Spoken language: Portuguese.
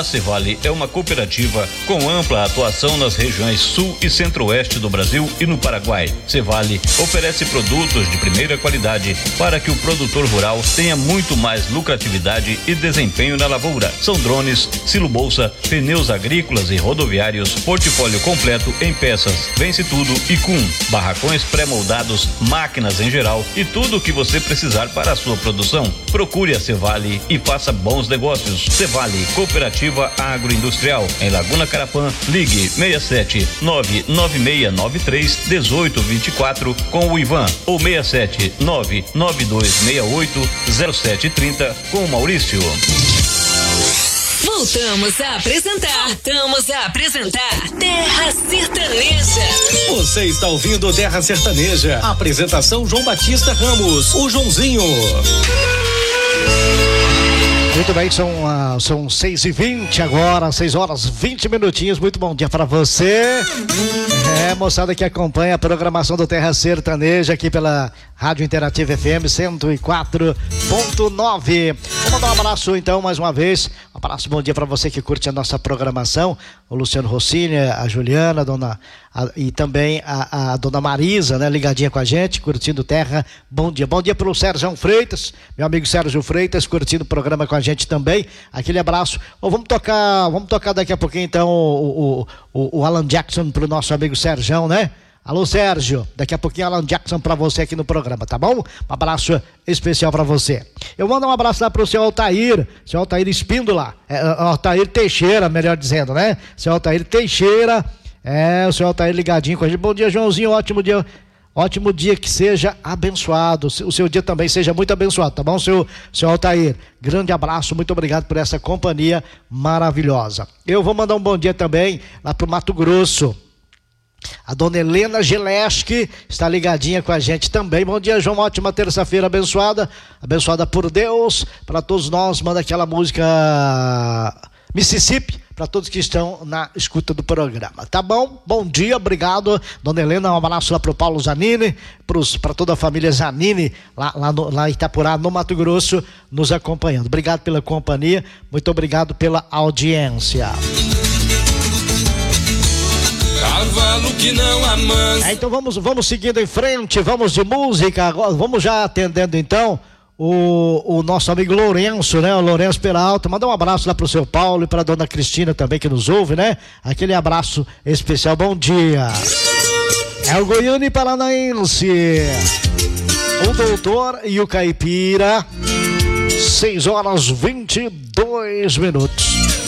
Cevale é uma cooperativa com ampla atuação nas regiões sul e centro-oeste do Brasil e no Paraguai. Cevale oferece produtos de primeira qualidade para que o produtor rural tenha muito mais lucratividade e desempenho na lavoura. São drones, silo-bolsa, pneus agrícolas e rodoviários, portfólio completo em peças, vence tudo e com barracões pré-moldados, máquinas em geral e tudo o que você precisar para a sua produção. Procure a Cevale e faça bons negócios. Cevale, Cooperativa Agroindustrial, em Laguna Carapã. Ligue 67 99693 1824 com o Ivan ou 67 99268 0730 com o Maurício. Voltamos a apresentar Terra Sertaneja. Você está ouvindo Terra Sertaneja. Apresentação João Batista Ramos, o Joãozinho. Muito bem, são 6h20 agora, 6 horas 20 minutinhos. Muito bom dia para você. Moçada que acompanha a programação do Terra Sertaneja aqui pela Rádio Interativa FM 104.9. Vou mandar um abraço então mais uma vez. Um abraço, bom dia para você que curte a nossa programação. O Luciano Rossini, a Juliana, e também a dona Marisa, né, ligadinha com a gente, curtindo Terra. Bom dia pro Sérgio Freitas, meu amigo Sérgio Freitas, curtindo o programa com a gente também. Aquele abraço. Vamos tocar daqui a pouquinho então o Alan Jackson pro nosso amigo Sérgio, né? Alô, Sérgio, daqui a pouquinho Alan Jackson pra você aqui no programa, tá bom? Um abraço especial pra você. Eu mando um abraço lá pro seu Altair Espíndola, Altair Teixeira, melhor dizendo, né? Seu Altair Teixeira, o seu Altair ligadinho com a gente. Bom dia, Joãozinho, ótimo dia que seja abençoado, o seu dia também seja muito abençoado, tá bom, seu Altair? Grande abraço, muito obrigado por essa companhia maravilhosa. Eu vou mandar um bom dia também lá pro Mato Grosso. A dona Helena Geleski está ligadinha com a gente também. Bom dia, João, ótima terça-feira abençoada por Deus, para todos nós. Manda aquela música Mississippi para todos que estão na escuta do programa, tá bom? Bom dia, obrigado, dona Helena. Um abraço lá pro Paulo Zanini, para toda a família Zanini lá em Itapurá, no Mato Grosso, nos acompanhando. Obrigado pela companhia, muito obrigado pela audiência. Cavalo que não amansa. Então vamos seguindo em frente, vamos de música agora, vamos já atendendo então o nosso amigo Lourenço, né? O Lourenço Peralta. Manda um abraço lá pro seu Paulo e pra dona Cristina também que nos ouve, né? Aquele abraço especial, bom dia. É o Goiânia Paranaense, o Doutor e o Caipira, 6 horas 22 minutos.